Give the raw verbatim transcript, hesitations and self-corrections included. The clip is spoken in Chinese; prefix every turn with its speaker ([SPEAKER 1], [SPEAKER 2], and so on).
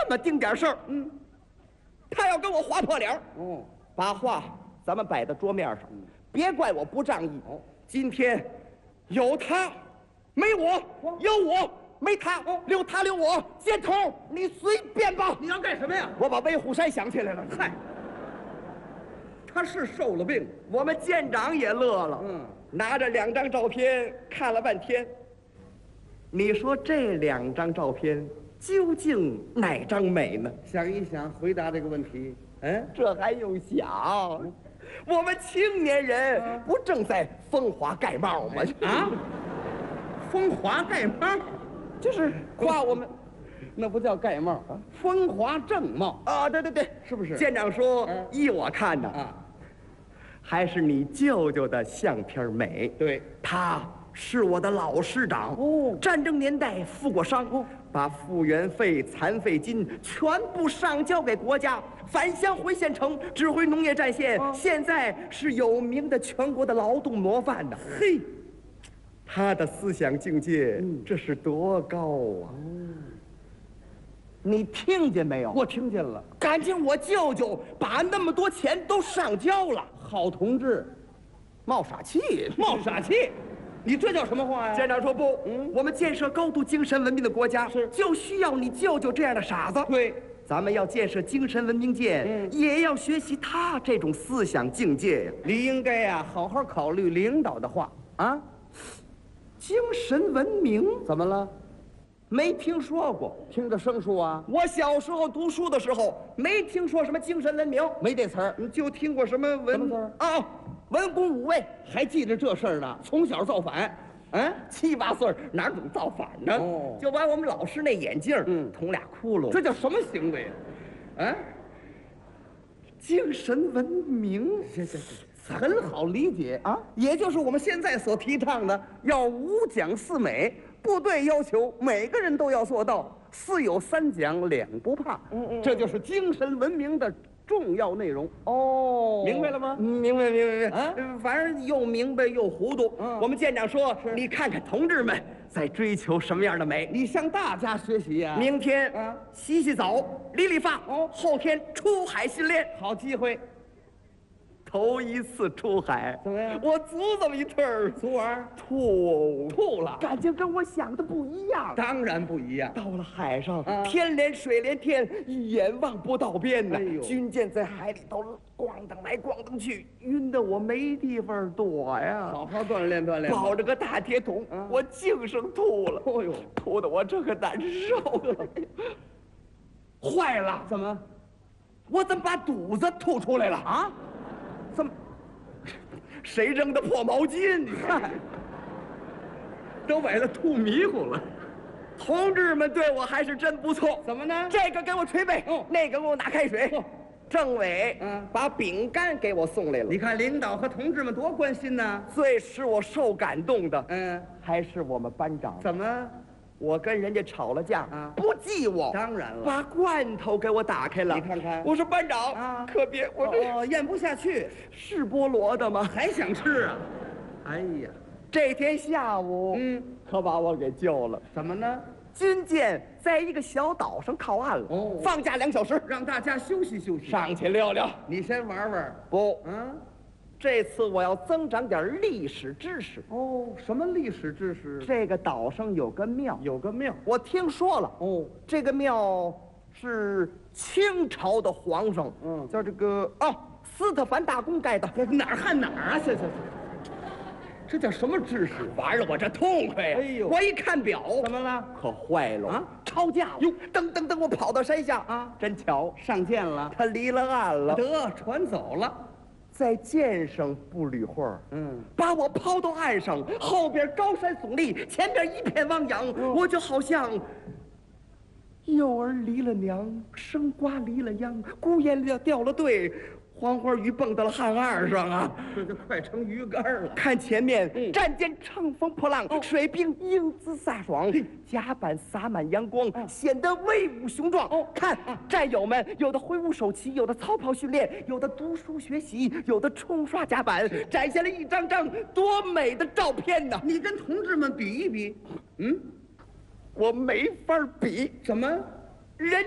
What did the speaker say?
[SPEAKER 1] 这么丁点事儿，嗯，他要跟我划破脸儿，
[SPEAKER 2] 哦，
[SPEAKER 1] 把话咱们摆在桌面上，别怪我不仗义。
[SPEAKER 2] 哦，
[SPEAKER 1] 今天有他没我，有我没他，留他留我，箭头你随便吧。
[SPEAKER 2] 你要干什么呀？
[SPEAKER 1] 我把威虎山想起来了，
[SPEAKER 2] 嗨，他是受了病。
[SPEAKER 1] 我们舰长也乐了，
[SPEAKER 2] 嗯，
[SPEAKER 1] 拿着两张照片看了半天。你说这两张照片究竟哪张美呢？
[SPEAKER 2] 想一想，回答这个问题。嗯，
[SPEAKER 1] 这还用想？我们青年人不正在风华盖帽吗？
[SPEAKER 2] 啊，风华盖帽，
[SPEAKER 1] 就是夸我们
[SPEAKER 2] 那不叫盖帽啊，风华正茂，
[SPEAKER 1] 啊！对对对，
[SPEAKER 2] 是不是？
[SPEAKER 1] 舰长说
[SPEAKER 2] 嗯，
[SPEAKER 1] 依我看呢，
[SPEAKER 2] 啊，
[SPEAKER 1] 还是你舅舅的相片美。
[SPEAKER 2] 对，
[SPEAKER 1] 他是我的老师长
[SPEAKER 2] 哦
[SPEAKER 1] 战争年代负过伤，把复员费、残废金全部上交给国家，返乡回县城指挥农业战线，现在是有名的全国的劳动模范呢。嘿，他的思想境界，这是多高啊！你听见没有？
[SPEAKER 2] 我听见了，
[SPEAKER 1] 感情我舅舅把那么多钱都上交了，
[SPEAKER 2] 好同志，
[SPEAKER 1] 冒傻气，
[SPEAKER 2] 冒傻气，你这叫什么话呀？
[SPEAKER 1] 舰长说不，嗯，我们建设高度精神文明的国家，
[SPEAKER 2] 是
[SPEAKER 1] 就需要你舅舅这样的傻子。
[SPEAKER 2] 对，
[SPEAKER 1] 咱们要建设精神文明舰，
[SPEAKER 2] 嗯
[SPEAKER 1] 也要学习他这种思想境界呀。
[SPEAKER 2] 你应该呀、好好考虑领导的话啊。
[SPEAKER 1] 精神文明
[SPEAKER 2] 怎么了？
[SPEAKER 1] 没听说过，
[SPEAKER 2] 听着生疏啊？
[SPEAKER 1] 我小时候读书的时候没听说什么精神文明，
[SPEAKER 2] 没这词儿，
[SPEAKER 1] 你就听过什么
[SPEAKER 2] 什
[SPEAKER 1] 文
[SPEAKER 2] 么字儿
[SPEAKER 1] 啊，文攻武卫。
[SPEAKER 2] 还记着这事儿呢？从小造反，嗯，
[SPEAKER 1] 七八岁哪懂造反呢？
[SPEAKER 2] 哦
[SPEAKER 1] 就把我们老师那眼镜，
[SPEAKER 2] 嗯
[SPEAKER 1] 捅俩窟窿。
[SPEAKER 2] 这叫什么行为？啊？
[SPEAKER 1] 精神文明，
[SPEAKER 2] 行行行，很好理解啊，也就是我们现在所提倡的，要五讲四美。部队要求每个人都要做到四有三讲两不怕，
[SPEAKER 1] 嗯嗯
[SPEAKER 2] 这就是精神文明的重要内容。
[SPEAKER 1] 哦，
[SPEAKER 2] 明白了吗
[SPEAKER 1] 嗯明白，明白，明白。
[SPEAKER 2] 啊
[SPEAKER 1] 嗯反正又明白又糊涂。
[SPEAKER 2] 嗯
[SPEAKER 1] 我们舰长说，你看看同志们在追求什么样的美。
[SPEAKER 2] 你向大家学习呀、
[SPEAKER 1] 明天
[SPEAKER 2] 啊
[SPEAKER 1] 洗洗澡，理理发。
[SPEAKER 2] 哦
[SPEAKER 1] 后天出海训练。
[SPEAKER 2] 好机会，
[SPEAKER 1] 头一次出海，
[SPEAKER 2] 怎么样
[SPEAKER 1] 我足这么一tur儿，
[SPEAKER 2] 足玩
[SPEAKER 1] 吐
[SPEAKER 2] 吐了，
[SPEAKER 1] 感觉跟我想的不一样。
[SPEAKER 2] 当然不一样。
[SPEAKER 1] 到了海上，
[SPEAKER 2] 啊
[SPEAKER 1] 天连水连天，一眼望不到边呐。
[SPEAKER 2] 哎呦
[SPEAKER 1] 军舰在海里头咣当来咣当去，晕得我没地方躲呀。
[SPEAKER 2] 好好锻炼锻炼吧。
[SPEAKER 1] 抱着个大铁桶，
[SPEAKER 2] 啊
[SPEAKER 1] 我净声吐了。
[SPEAKER 2] 哦呦，
[SPEAKER 1] 吐得我这个难受啊！坏了，
[SPEAKER 2] 怎么
[SPEAKER 1] 我怎么把肚子吐出来了啊？
[SPEAKER 2] 啊？
[SPEAKER 1] 怎么？谁扔的破毛巾？你看，
[SPEAKER 2] 都为了吐迷糊了。
[SPEAKER 1] 同志们对我还是真不错。
[SPEAKER 2] 怎么呢？
[SPEAKER 1] 这个给我捶背，
[SPEAKER 2] 哦
[SPEAKER 1] 那个给我拿开水。
[SPEAKER 2] 哦
[SPEAKER 1] 政委，
[SPEAKER 2] 嗯
[SPEAKER 1] 把饼干给我送来了。
[SPEAKER 2] 你看领导和同志们多关心呐。
[SPEAKER 1] 最使我受感动的，
[SPEAKER 2] 嗯，
[SPEAKER 1] 还是我们班长。
[SPEAKER 2] 怎么？
[SPEAKER 1] 我跟人家吵了架，
[SPEAKER 2] 啊
[SPEAKER 1] 不记我，
[SPEAKER 2] 当然了。
[SPEAKER 1] 把罐头给我打开了。
[SPEAKER 2] 你看看
[SPEAKER 1] 我说班长，
[SPEAKER 2] 啊
[SPEAKER 1] 可别，我这
[SPEAKER 2] 哦，咽不下去，
[SPEAKER 1] 是菠萝的吗？
[SPEAKER 2] 还想吃啊？哎呀，
[SPEAKER 1] 这天下午，
[SPEAKER 2] 嗯，
[SPEAKER 1] 可把我给救了。
[SPEAKER 2] 怎么呢？
[SPEAKER 1] 军舰在一个小岛上靠岸了，
[SPEAKER 2] 哦
[SPEAKER 1] 放假两小时，
[SPEAKER 2] 让大家休息休息。
[SPEAKER 1] 上去溜溜。
[SPEAKER 2] 你先玩玩。
[SPEAKER 1] 不，
[SPEAKER 2] 嗯，
[SPEAKER 1] 这次我要增长点历史知识。
[SPEAKER 2] 哦，什么历史知识？
[SPEAKER 1] 这个岛上有个庙，
[SPEAKER 2] 有个庙。
[SPEAKER 1] 我听说了。
[SPEAKER 2] 哦，
[SPEAKER 1] 这个庙是清朝的皇上，
[SPEAKER 2] 嗯
[SPEAKER 1] 叫这个哦，斯特凡大公盖的。
[SPEAKER 2] 哪儿看哪儿啊？这这这叫什么知识？
[SPEAKER 1] 玩了我这痛快呀！
[SPEAKER 2] 哎呦
[SPEAKER 1] 我一看表，
[SPEAKER 2] 怎么了？
[SPEAKER 1] 可坏了
[SPEAKER 2] 啊！
[SPEAKER 1] 抄家了！哟，噔噔噔，我跑到山下
[SPEAKER 2] 啊
[SPEAKER 1] 真巧，
[SPEAKER 2] 上舰了。
[SPEAKER 1] 他离了岸了，
[SPEAKER 2] 得船走了。
[SPEAKER 1] 在舰上不捋会儿，
[SPEAKER 2] 嗯，
[SPEAKER 1] 把我抛到岸上，后边高山耸立，前边一片汪洋，我就好像幼儿离了娘，生瓜离了秧，孤雁掉掉了队，黄花鱼蹦到了旱岸上啊！
[SPEAKER 2] 这就快成鱼竿了。
[SPEAKER 1] 看前面，
[SPEAKER 2] 嗯
[SPEAKER 1] 战舰乘风破浪，水兵英姿飒爽，甲板洒满阳光，显得威武雄壮。看战友们，有的挥舞手旗，有的操炮训练，有的读书学习，有的冲刷甲板，展现了一张张多美的照片呢！
[SPEAKER 2] 你跟同志们比一比。嗯，
[SPEAKER 1] 我没法比，
[SPEAKER 2] 怎么？
[SPEAKER 1] 人